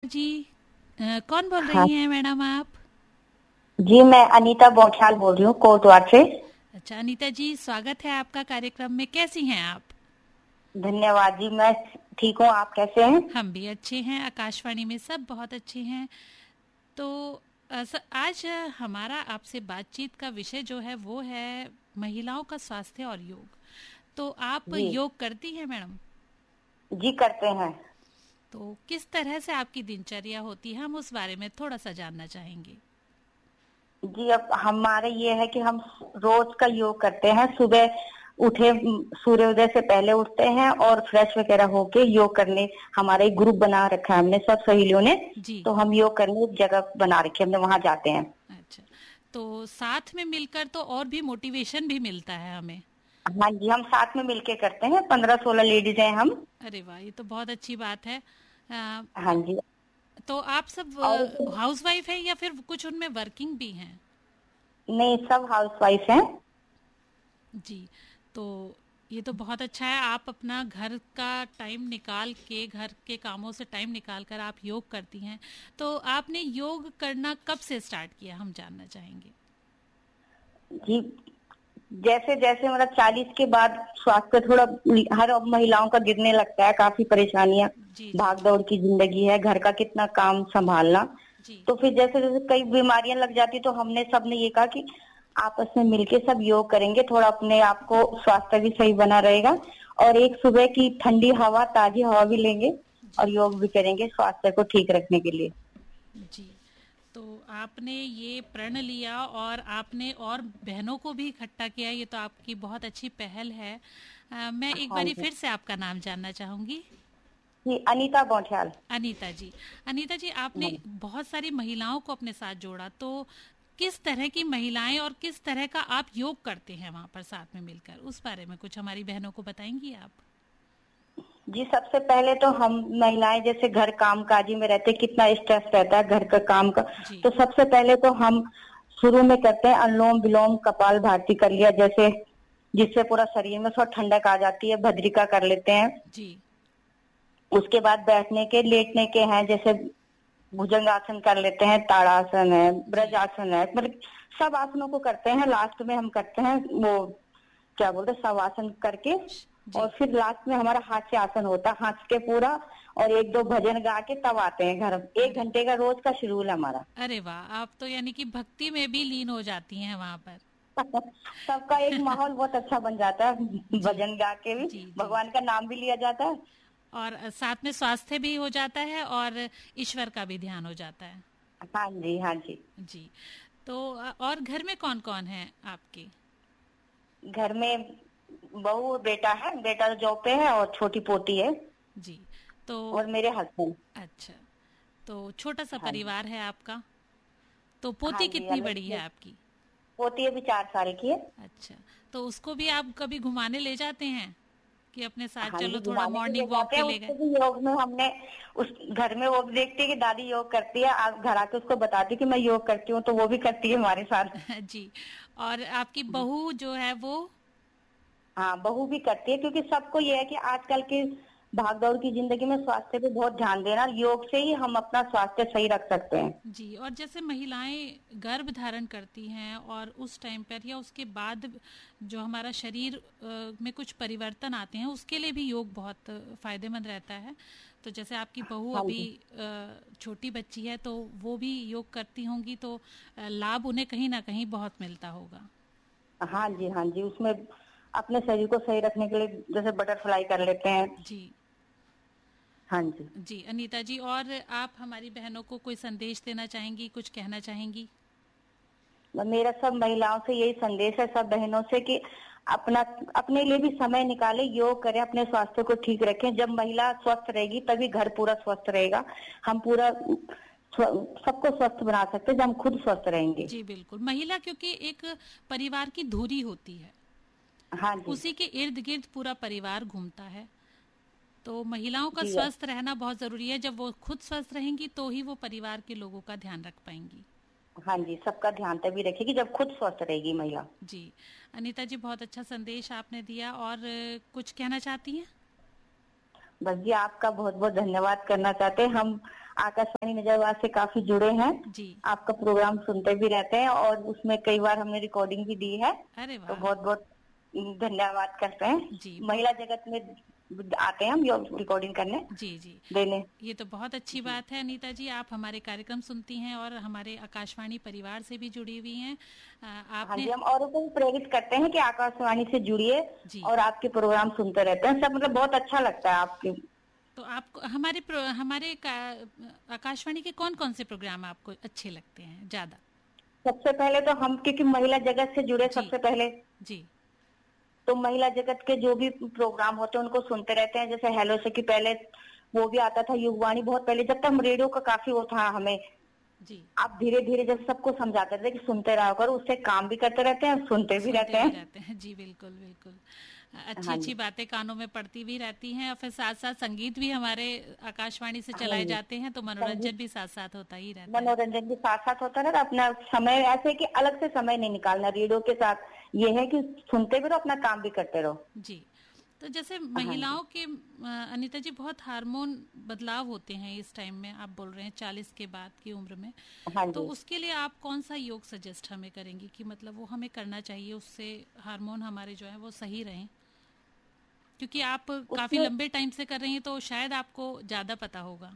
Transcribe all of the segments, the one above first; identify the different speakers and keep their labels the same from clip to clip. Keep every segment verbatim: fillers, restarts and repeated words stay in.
Speaker 1: जी अ, कौन बोल
Speaker 2: हाँ
Speaker 1: रही हैं मैडम आप?
Speaker 2: जी, मैं अनीता बौछाल बोल रही हूँ कोटद्वार से।
Speaker 1: अच्छा अनीता जी, स्वागत है आपका कार्यक्रम में। कैसी हैं आप?
Speaker 2: धन्यवाद जी, मैं ठीक हूँ। आप कैसे हैं?
Speaker 1: हम भी अच्छे हैं, आकाशवाणी में सब बहुत अच्छे हैं। तो अ, स- आज अ, हमारा आपसे बातचीत का विषय जो है वो है महिलाओं का स्वास्थ्य और योग। तो आप
Speaker 2: जी
Speaker 1: योग करती हैं मैडम?
Speaker 2: जी करते हैं।
Speaker 1: तो किस तरह से आपकी दिनचर्या होती है, हम उस बारे में थोड़ा सा जानना चाहेंगे।
Speaker 2: जी, अब हमारे ये है कि हम रोज का योग करते हैं। सुबह उठे म, सूर्योदय से पहले उठते हैं और फ्रेश वगैरह होके योग करने हमारा एक ग्रुप बना रखा है हमने सब सहेलियों ने।
Speaker 1: जी।
Speaker 2: तो हम योग करने एक जगह बना रखी है हमने, वहां जाते हैं।
Speaker 1: अच्छा, तो साथ में मिलकर तो और भी मोटिवेशन भी मिलता है हमें।
Speaker 2: हाँ जी, हम साथ में मिलके करते हैं। पंद्रह सोलह लेडीज हैं हम।
Speaker 1: अरे वाह, ये तो बहुत अच्छी बात है। अ,
Speaker 2: हाँ जी।
Speaker 1: तो आप सब
Speaker 2: और
Speaker 1: हाउस वाइफ है या फिर कुछ उनमें वर्किंग भी हैं?
Speaker 2: नहीं, सब हाउस वाइफ हैं।
Speaker 1: जी। तो ये तो बहुत अच्छा है, आप अपना घर का टाइम निकाल के, घर के कामों से टाइम निकाल कर आप योग करती हैं। तो आपने योग करना कब से स्टार्ट किया, हम जानना चाहेंगे।
Speaker 2: जी, जैसे जैसे मतलब चालीस के बाद स्वास्थ्य थोड़ा हर महिलाओं का गिरने लगता है। काफी परेशानियां,
Speaker 1: जी जी
Speaker 2: भाग दौड़ की जिंदगी है, घर का कितना काम संभालना।
Speaker 1: जी।
Speaker 2: तो फिर जैसे जैसे कई बीमारियां लग जाती, तो हमने सबने ये कहा कि आपस में मिलके सब योग करेंगे, थोड़ा अपने आप को स्वास्थ्य भी सही बना रहेगा। और एक सुबह की ठंडी हवा, ताजी हवा भी लेंगे और
Speaker 1: जी
Speaker 2: योग भी करेंगे स्वास्थ्य को ठीक रखने के लिए।
Speaker 1: जी। तो आपने ये प्रण लिया और आपने और बहनों को भी इकट्ठा किया, ये तो आपकी बहुत अच्छी पहल है। अ, मैं एक
Speaker 2: हाँ
Speaker 1: बारी
Speaker 2: जी।
Speaker 1: फिर से आपका नाम जानना चाहूंगी।
Speaker 2: जी, अनीता बौछाल।
Speaker 1: अनीता जी। अनीता जी, आपने
Speaker 2: हाँ।
Speaker 1: बहुत सारी महिलाओं को अपने साथ जोड़ा, तो किस तरह की महिलाएं और किस तरह का आप योग करते हैं वहां पर साथ में मिलकर, उस बारे में कुछ हमारी बहनों को बताएंगी आप?
Speaker 2: जी, सबसे पहले तो हम महिलाएं जैसे घर काम काजी में रहते, कितना स्ट्रेस रहता है घर का काम का।
Speaker 1: जी
Speaker 2: तो सबसे पहले तो हम शुरू में करते हैं अनुलोम विलोम कपाल भाती कर लिया, जैसे जिससे पूरा शरीर में थोड़ा ठंडक आ जाती है। भद्रिका कर लेते हैं।
Speaker 1: जी
Speaker 2: उसके बाद बैठने के लेटने के हैं, जैसे भुजंगासन कर लेते हैं, ताड़ासन है,
Speaker 1: जी
Speaker 2: ब्रजासन है, मतलब सब आसनों को करते हैं। लास्ट में हम करते हैं वो क्या बोलते हैं, शवासन करके।
Speaker 1: जी।
Speaker 2: और फिर लास्ट में हमारा हास्य आसन होता है, हंस के पूरा। और एक दो भजन गा के तब आते हैं घर। एक
Speaker 1: अरे
Speaker 2: घंटे का रोज का शेड्यूल है हमारा।
Speaker 1: अरे वाह, आप तो यानी कि भक्ति में भी लीन हो जाती हैं वहां पर।
Speaker 2: सबका एक माहौल बहुत अच्छा बन जाता है।
Speaker 1: जी
Speaker 2: भजन गा के भी
Speaker 1: जी जी।
Speaker 2: भगवान का नाम भी लिया जाता है।
Speaker 1: और साथ में स्वास्थ्य भी हो जाता है और ईश्वर का भी ध्यान हो जाता है।
Speaker 2: हाँ जी, हाँ जी।
Speaker 1: जी। तो अ, और घर में कौन कौन है आपके?
Speaker 2: घर में बहू बेटा है, बेटा जॉब पे है और छोटी पोती है।
Speaker 1: जी। तो
Speaker 2: और मेरे हस्बैंड।
Speaker 1: अच्छा, तो छोटा सा
Speaker 2: हाँ जी।
Speaker 1: परिवार है आपका। तो
Speaker 2: हाँ
Speaker 1: पोती
Speaker 2: जी,
Speaker 1: कितनी
Speaker 2: अलग
Speaker 1: बड़ी है
Speaker 2: से।
Speaker 1: आपकी?
Speaker 2: पोती अभी चार साल की है।
Speaker 1: अच्छा, तो उसको भी आप कभी घुमाने ले जाते हैं कि अपने साथ
Speaker 2: हाँ जी,
Speaker 1: चलो थोड़ा
Speaker 2: घुमाने भी ले
Speaker 1: मॉर्निंग वॉक
Speaker 2: जाते
Speaker 1: पे
Speaker 2: हैं
Speaker 1: ले गए?
Speaker 2: उसको भी। योग में हमने उस घर में वो भी देखती है कि दादी योग करती है, आप घर आके उसको बताती है कि मैं योग करती हूँ, तो वो भी करती है हमारे साथ।
Speaker 1: जी। और आपकी बहू जो है वो?
Speaker 2: हाँ, बहू भी करती है, क्योंकि सबको ये है कि आजकल की भाग दौड़ की जिंदगी में स्वास्थ्य पे बहुत ध्यान देना। योग से ही हम अपना स्वास्थ्य सही रख सकते हैं।
Speaker 1: जी। और जैसे महिलाएं गर्भ धारण करती हैं और उस टाइम पर या उसके बाद जो हमारा शरीर अ, में कुछ परिवर्तन आते हैं, उसके लिए भी योग बहुत फायदेमंद रहता है। तो जैसे आपकी बहू
Speaker 2: हाँ
Speaker 1: अभी
Speaker 2: जी।
Speaker 1: अ, छोटी बच्ची है, तो वो भी योग करती होंगी, तो अ, लाभ उन्हें कहीं ना कहीं बहुत मिलता होगा।
Speaker 2: हाँ जी, हाँ जी, उसमें अपने शरीर को सही रखने के लिए जैसे बटरफ्लाई कर लेते हैं।
Speaker 1: जी
Speaker 2: हाँ जी।
Speaker 1: जी। अनीता जी, और आप हमारी बहनों को कोई संदेश देना चाहेंगी, कुछ कहना चाहेंगी?
Speaker 2: मेरा सब महिलाओं से यही संदेश है, सब बहनों से, कि अपना अपने लिए भी समय निकाले, योग करें, अपने स्वास्थ्य को ठीक रखें। जब महिला स्वस्थ रहेगी तभी घर पूरा स्वस्थ रहेगा। हम पूरा स्व- सबको स्वस्थ बना सकते हैं जब हम खुद स्वस्थ रहेंगे।
Speaker 1: जी बिल्कुल। महिला क्योंकि एक परिवार की धुरी होती है,
Speaker 2: हाँ जी।
Speaker 1: उसी के इर्द गिर्द पूरा परिवार घूमता है। तो महिलाओं का
Speaker 2: जी।
Speaker 1: स्वस्थ रहना बहुत जरूरी है। जब वो खुद स्वस्थ रहेंगी तो ही वो परिवार के लोगों का ध्यान रख पाएंगी।
Speaker 2: हाँ जी, सबका ध्यान तभी रखेगी जब खुद स्वस्थ रहेगी महिला।
Speaker 1: जी। अनीता जी, बहुत अच्छा संदेश आपने दिया, और अ, कुछ कहना चाहती हैं?
Speaker 2: बस जी, आपका बहुत बहुत धन्यवाद करना चाहते हैं हम। आकाशवाणी नजरवाद से काफी जुड़े हैं
Speaker 1: जी।
Speaker 2: आपका प्रोग्राम सुनते भी रहते हैं और उसमें कई बार हमने रिकॉर्डिंग भी दी है।
Speaker 1: अरे
Speaker 2: तो
Speaker 1: वाह।
Speaker 2: बहुत बहुत धन्यवाद करते हैं।
Speaker 1: जी
Speaker 2: महिला जगत में आते हैं हम रिकॉर्डिंग करने
Speaker 1: जी जी
Speaker 2: देने।
Speaker 1: ये तो बहुत अच्छी
Speaker 2: जी
Speaker 1: बात है अनीता जी, आप हमारे कार्यक्रम सुनती हैं और हमारे आकाशवाणी परिवार से भी जुड़ी हुई हैं। अ,
Speaker 2: हाँ
Speaker 1: आपने
Speaker 2: जी, हम औरों को भी प्रेरित करते हैं कि आकाशवाणी से जुड़िए
Speaker 1: जी।
Speaker 2: और आपके प्रोग्राम सुनते रहते हैं। सब मतलब बहुत अच्छा लगता है आपके।
Speaker 1: तो आपको हमारे प्रो, हमारे का- आकाशवाणी के कौन कौन से प्रोग्राम आपको अच्छे लगते हैं ज्यादा?
Speaker 2: सबसे पहले तो हम क्योंकि महिला जगत से जुड़े
Speaker 1: जी
Speaker 2: सबसे पहले,
Speaker 1: जी
Speaker 2: तो महिला जगत के जो भी प्रोग्राम होते हैं उनको सुनते रहते हैं। जैसे हेलो से कि पहले वो भी आता था, युगवाणी बहुत पहले, जब तक हम रेडियो का काफी वो था हमें।
Speaker 1: जी
Speaker 2: आप धीरे धीरे जब सबको समझाते थे कि सुनते रहो करो, उससे काम भी करते रहते हैं, सुनते भी
Speaker 1: सुनते
Speaker 2: रहते
Speaker 1: भी
Speaker 2: हैं।
Speaker 1: रहते हैं। जी बिल्कुल बिल्कुल, अच्छी
Speaker 2: हाँ
Speaker 1: अच्छी
Speaker 2: जी,
Speaker 1: बातें कानों में पड़ती भी रहती हैं और फिर साथ साथ संगीत भी हमारे आकाशवाणी से
Speaker 2: हाँ
Speaker 1: चलाए
Speaker 2: जी।
Speaker 1: जाते हैं, तो
Speaker 2: संगीत
Speaker 1: मनोरंजन भी साथ साथ होता ही रहता है।
Speaker 2: मनोरंजन के साथ साथ होता है ना, अपना समय ऐसे कि अलग से समय नहीं निकालना रेडियो के साथ। ये है कि सुनते भी रहो, अपना काम भी करते रहो।
Speaker 1: जी, तो जैसे
Speaker 2: हाँ जी,
Speaker 1: महिलाओं के अ, अनीता जी बहुत हार्मोन बदलाव होते हैं इस टाइम में, आप बोल रहे हैं चालीस के बाद की उम्र में,
Speaker 2: हाँ
Speaker 1: तो
Speaker 2: जी।
Speaker 1: उसके लिए आप कौन सा योग सजेस्ट हमें करेंगी कि मतलब वो हमें करना चाहिए उससे हार्मोन हमारे जो है वो सही रहें? क्योंकि आप काफी
Speaker 2: उसमें
Speaker 1: लंबे टाइम से कर रही हैं तो शायद आपको ज्यादा पता होगा।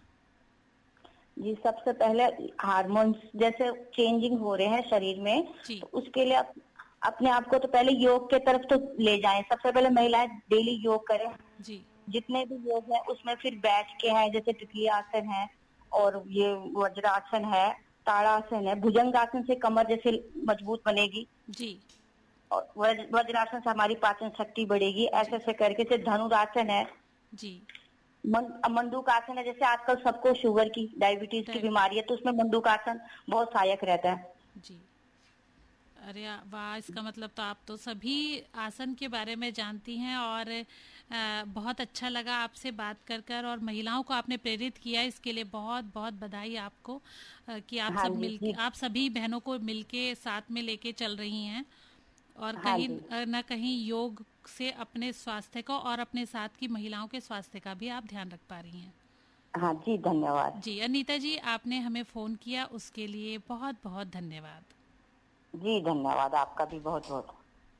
Speaker 2: जी सबसे पहले हार्मोन्स जैसे चेंजिंग हो रहे हैं शरीर में,
Speaker 1: जी
Speaker 2: तो उसके लिए आप अपने आप को तो पहले योग के तरफ तो ले जाएं। सबसे पहले महिलाएं डेली योग करें।
Speaker 1: जी
Speaker 2: जितने भी योग है उसमें फिर बैठ के है, जैसे तितली आसन है और ये वज्रासन है, ताड़ासन है। भुजंगासन से कमर जैसे मजबूत बनेगी
Speaker 1: जी
Speaker 2: और वज- वज्रासन से हमारी पाचन शक्ति बढ़ेगी। ऐसे
Speaker 1: जी
Speaker 2: ऐसे करके से धनुरासन है,
Speaker 1: जी
Speaker 2: मन, मंडूकासन है। जैसे आजकल सबको शुगर की डायबिटीज की
Speaker 1: डायबिट
Speaker 2: बीमारी है, तो उसमें मंडूकासन बहुत सहायक रहता है।
Speaker 1: जी। अरे आ- वाह, इसका मतलब तो आप तो सभी आसन के बारे में जानती हैं और आ, बहुत अच्छा लगा आपसे बात कर कर और महिलाओं को आपने प्रेरित किया, इसके लिए बहुत बहुत बधाई आपको, आ, कि आप
Speaker 2: हाँ
Speaker 1: सब
Speaker 2: जी,
Speaker 1: मिल
Speaker 2: जी।
Speaker 1: आप सभी बहनों को मिलके साथ में लेके चल रही हैं और
Speaker 2: हाँ
Speaker 1: कहीं
Speaker 2: जी,
Speaker 1: न कहीं योग से अपने स्वास्थ्य को और अपने साथ की महिलाओं के स्वास्थ्य का भी आप ध्यान रख पा रही हैं।
Speaker 2: हाँ जी, धन्यवाद।
Speaker 1: जी अनीता जी, आपने हमें फ़ोन किया उसके लिए बहुत बहुत धन्यवाद।
Speaker 2: जी धन्यवाद, आपका भी बहुत बहुत।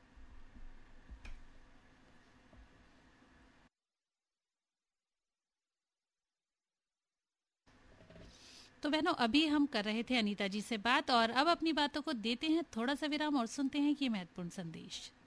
Speaker 1: तो बहनों, अभी हम कर रहे थे अनीता जी से बात और अब अपनी बातों को देते हैं थोड़ा सा विराम और सुनते हैं ये महत्वपूर्ण संदेश।